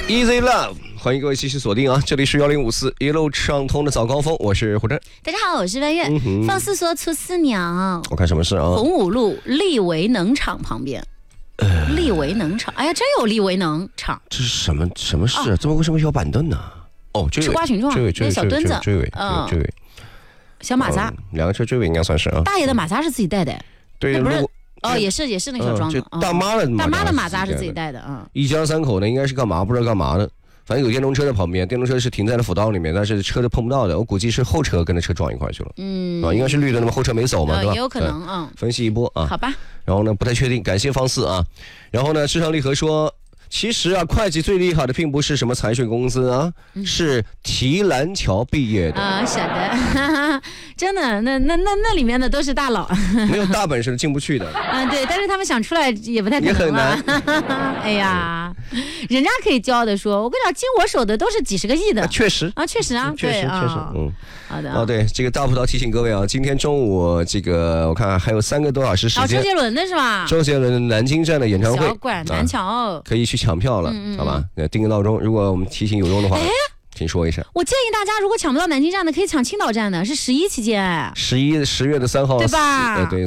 Easy Love， 欢迎各位继续锁定啊！这里是1054一路畅通的早高峰，我是胡真。 大家好，我是万月。放肆说出四鸟。 我看什么事啊？ 洪武路利维能厂旁边。利维能厂，哎呀，真有利维能厂。 这是什么事？怎么为什么有板凳呢？哦， 吃瓜群众，那小墩子， 追尾， 小马扎， 两个车追尾应该算是啊。 大爷的马扎是自己带的， 对， 不是。哦，也是那个小装的。 大妈的马扎是自己带的啊。 一家三口呢，应该是干嘛？不知道干嘛的。反正有电动车在旁边，电动车是停在了辅道里面，但是车都碰不到的。我估计是后车跟着车撞一块去了。应该是绿的，那么后车没走嘛，对吧？ 也有可能， 分析一波啊。 好吧。 然后呢，不太确定，感谢方四啊。然后呢，市场利和说，其实啊，会计最厉害的并不是什么财税公司啊，是提篮桥毕业的啊，晓得，真的，那里面的都是大佬， 没有大本事进不去的。 对，但是他们想出来也不太可能，也很难。哎呀，人家可以骄傲的说，我跟你讲，经我手的都是几十个亿的， 确实啊， 确实，好的。 对，这个大葡萄提醒各位啊，今天中午这个我看还有3个多小时时间， 周杰伦的是吧？ 周杰伦南京站的演唱会， 小馆难抢， 可以去抢票了，好吧？定个闹钟，如果我们提醒有用的话，请说一声。 我建议大家，如果抢不到南京站的，可以抢青岛站的，是11期间 ，10月3号， 对吧？ 对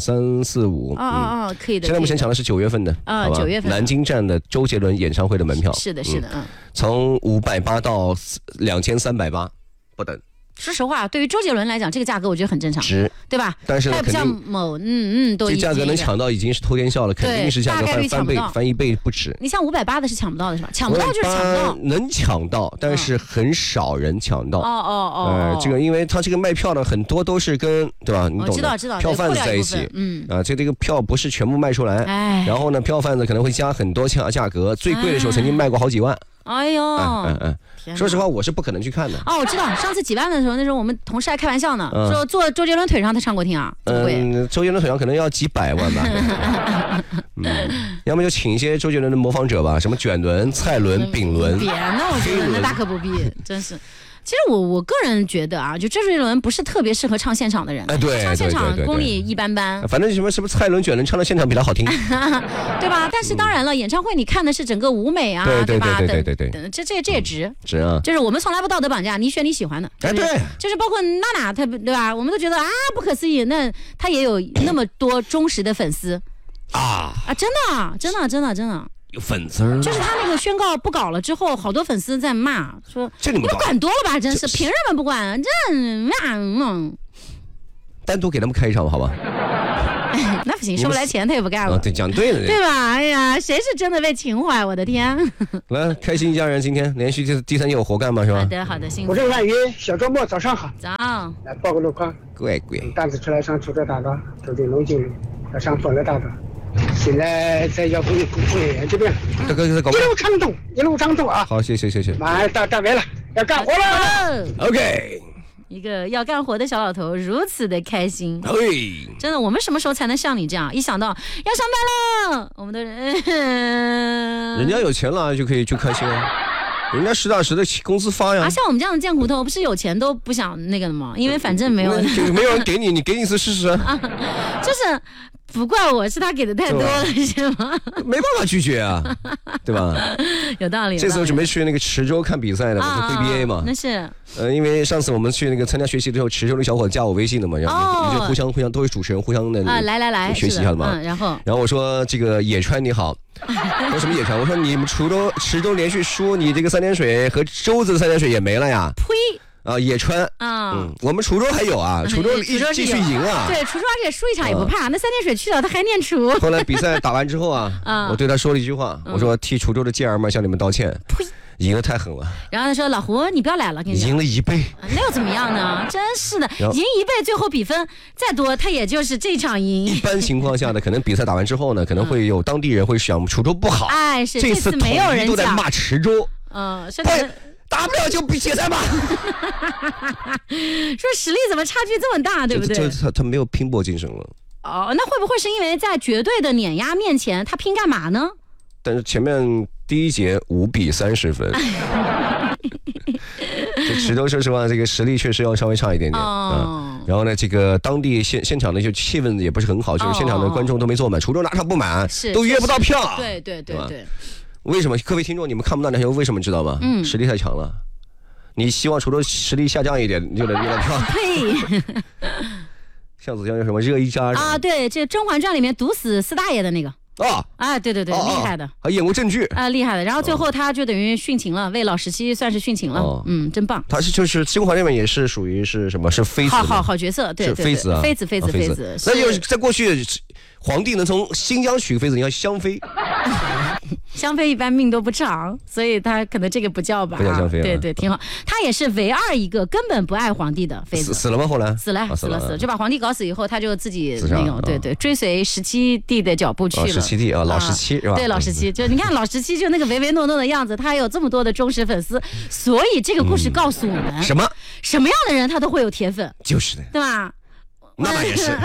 ，3、4、5， 可以的。 现在目前抢的是9月份的 ，9月份南京站的周杰伦演唱会的门票， 是的， 从580到2380不等。 说实话，对于周杰伦来讲，这个价格我觉得很正常， 值， 对吧？ 但是它也不像某都这价格能抢到已经是偷天笑了，肯定是价格翻一倍不止。 你像580的是抢不到的是吧？抢不到就是抢不到， 能抢到，但是很少人抢到。这个因为他这个卖票的很多都是跟对吧？你懂的， 知道票贩子在一起，这个票不是全部卖出来，然后呢，票贩子可能会加很多价格，最贵的时候曾经卖过好几万。 哎呦， 说实话，我是不可能去看的。 我知道，上次几万的时候，那时候我们同事还开玩笑呢，说坐周杰伦腿上他唱过听啊， 周杰伦腿上可能要几百万吧。要么就请一些周杰伦的模仿者吧，什么卷伦、蔡伦、丙伦。 别呢，我觉得那大可不必，真是。其实我个人觉得啊，就周杰伦不是特别适合唱现场的人， 对， 唱现场功力一般般。 反正什么蔡伦、卷伦唱的现场比他好听， 对吧？但是当然了，演唱会你看的是整个舞美啊，对吧？ 对， 这也值啊。 就是我们从来不道德绑架，你选你喜欢的， 对， 就是包括娜娜，她对吧？我们都觉得啊不可思议，那她也有那么多忠实的粉丝真的。 有粉丝就是他那个宣告不搞了之后，好多粉丝在骂说：“ 这你们管多了吧？真是凭什么不管？ 单独给他们开一场好吧？ 那不行，收不来钱他也不干了。 对，讲对了， 对吧？哎呀，谁是真的为情怀？我的天！ 来，开心一家人，今天连续第3天有活干吗？是吧？ 好的，辛苦。 我是万云，小周末早上好。 早。 来报个路况。 乖。 单子出来上出州大道，走进龙井路，要上丰乐大道。现在在要工业园这边，一路畅通啊！ 好，谢谢。 马上到单位了，要干活了。 OK， 一个要干活的小老头如此的开心，真的，我们什么时候才能像你这样？一想到要上班了，我们的人家有钱了就可以去开心啊。人家实打实的工资发呀！ 像我们这样的贱骨头，不是有钱都不想那个的吗？因为反正没有人给你，你给你一次试试就是不怪我，是他给的太多了，是吗？ 没办法拒绝啊，对吧？ 有道理。 这次我准备去那个池州看比赛的，我是 VBA 嘛。 那是。 因为上次我们去那个参加学习之后，池州的小伙子加我微信的嘛，然后就互相都是主持人，互相的来学习一下的嘛。 然后我说这个野川你好，说什么野川？我说你们池州连续输，你这个3点水和洲子的3点水也没了呀。 呸！ 野川我们滁州还有啊，滁州继续赢啊。 对，滁州而且输一场也不怕，那3点水去了他还念滁。 后来比赛打完之后我对他说了一句话，我说替滁州的健儿们向你们道歉。 呸！ 赢得太狠了。 然后他说：“老胡，你不要来了，跟你讲。” 赢了1倍， 那又怎么样呢？真是的，赢1倍，最后比分再多，他也就是这场赢。 一般情况下呢，可能比赛打完之后呢，可能会有当地人会想滁州不好。 是这次没有人都在骂池州。打不了就比决赛吧。 说实力怎么差距这么大，对不对？ 他没有拼搏精神了。 那会不会是因为在绝对的碾压面前，他拼干嘛呢？ 但是前面第一节5比30分。这池州说实话，这个实力确实要稍微差一点点然后呢，这个当地现场的就气氛也不是很好，就是现场的观众都没坐满，滁州哪场不满，都约不到票。 对。 为什么？各位听众，你们看不到篮球，为什么知道吗？实力太强了。你希望滁州实力下降一点，你就能跳。 呸！ 像子江有什么热依扎啊？对，这《甄嬛传》里面毒死四大爷的那个。对，厉害的， 还演过正剧厉害的。然后最后他就等于殉情了，为老17算是殉情了。真棒。 他就是甄嬛这边也是属于是什么？是妃子， 好角色，对， 妃子啊， 妃子。 那就是在过去，皇帝能从新疆娶妃子，你要香妃。 香妃一般命都不长，所以他可能这个不叫吧。 不叫香妃。 对，挺好。他也是唯二一个根本不爱皇帝的妃子。 死了吗？后来死了，就把皇帝搞死以后，他就自己那种对，追随17帝的脚步去了。 17帝啊，老17是吧？ 对，老17，就你看老17就那个唯唯诺诺的样子，他还有这么多的忠实粉丝，所以这个故事告诉我们什么样的人他都会有铁粉， 就是的， 对吧？ 那也是。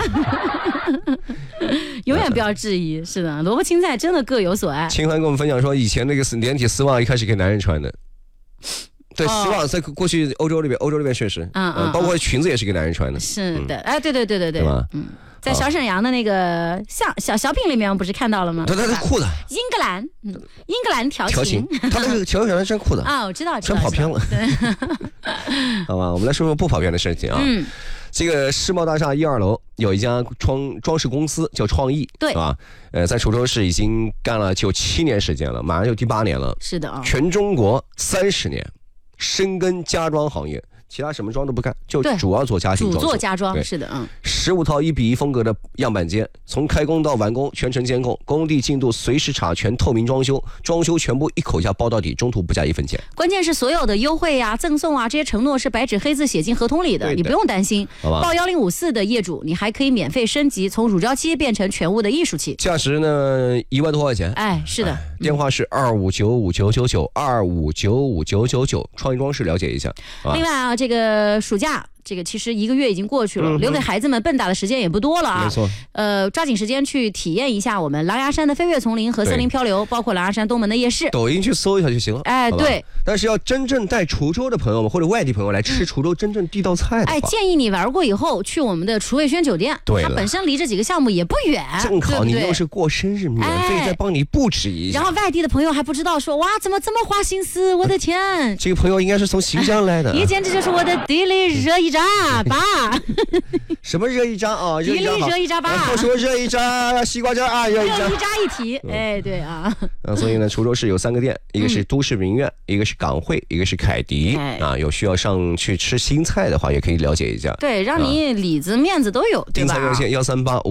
永远不要质疑，是的，萝卜青菜真的各有所爱。 秦淮跟我们分享说，以前那个连体丝袜一开始给男人穿的，对，丝袜在过去欧洲那边确实，包括裙子也是给男人穿的。 是的，对吧？在小沈阳的那个小品里面，不是看到了吗？ 他是裤子， 英格兰调情， 他那个小沈阳穿裤子我知道， 真跑偏了。好吧，我们来说说不跑偏的事情啊。这个世贸大厦1、2楼有一家装饰公司叫创意， 对， 是吧？在滁州市已经干了7年时间了，马上就第8年了。 是的全中国30年，深耕家装行业，其他什么装都不干，就主要做家庭装修。 主做家装，是的 ，15套1:1风格的样板间，从开工到完工全程监控，工地进度随时查，全透明装修，装修全部一口价包到底，中途不加1分钱。 关键是所有的优惠啊、赠送啊这些承诺是白纸黑字写进合同里的，你不用担心。报1054的业主，你还可以免费升级，从乳胶漆变成全屋的艺术漆， 价值呢1万多块钱。 是的， 电话是25959992595999，创意装饰了解一下。 另外这个暑假。这个其实1个月已经过去了，留给孩子们蹦跶的时间也不多了啊。 没错， 抓紧时间去体验一下我们狼牙山的飞跃丛林和森林漂流，包括狼牙山东门的夜市。 抖音去搜一下就行了。 对。 但是要真正带滁州的朋友们或者外地朋友来吃滁州真正地道菜的话， 建议你玩过以后去我们的楚味轩酒店，它本身离这几个项目也不远， 正好你又是过生日，免费再帮你布置一下。 然后外地的朋友还不知道说哇，怎么这么花心思？我的天！ 这个朋友应该是从新疆来的， 你简直就是我的地理热一渣吧。 什么热一渣啊？ 地理热一渣吧。 后说热一渣西瓜汁啊，热一渣一体。对啊。 所以呢，滁州市有3个店，一个是都市名苑，一个是港汇，一个是凯迪有需要上去吃新菜的话，也可以了解一下。 对，让你里子面子都有，对吧？ 订菜热线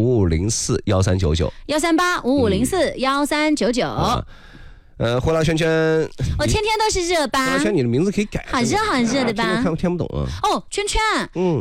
13855041399，13855041399。呼啦圈圈， 我天天都是热巴。 呼啦圈，你的名字可以改。 好热的吧？ 看不懂啊。 圈圈，